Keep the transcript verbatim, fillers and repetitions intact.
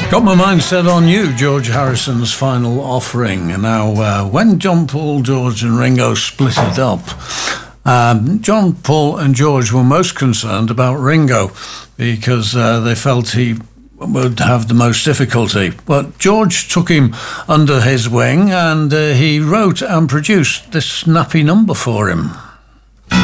Got my mind set on you, George Harrison's Final Offering. Now, uh, when John Paul, George and Ringo split it up, um, John Paul and George were most concerned about Ringo because uh, they felt he would have the most difficulty. But George took him under his wing and uh, he wrote and produced this snappy number for him.